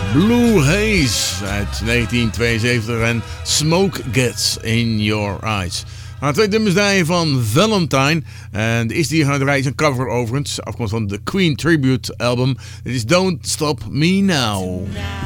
Blue Haze uit 1972 en Smoke Gets in Your Eyes. Nou, twee nummers draaien van Valentine. En de eerste die gaat draaien is een cover overigens, afkomstig van de Queen Tribute album. Dit is Don't Stop Me Now.